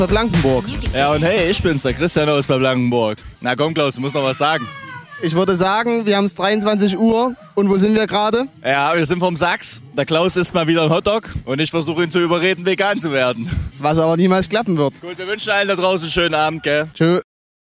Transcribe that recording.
Bei Blankenburg. Ja, und hey, ich bin's, der Christian aus bei Blankenburg. Na komm, Klaus, du musst noch was sagen. Ich würde sagen, wir haben es 23 Uhr. Und wo sind wir gerade? Ja, wir sind vom Sachs. Der Klaus isst mal wieder einen Hotdog und ich versuche ihn zu überreden, vegan zu werden. Was aber niemals klappen wird. Gut, wir wünschen allen da draußen einen schönen Abend, gell? Tschö.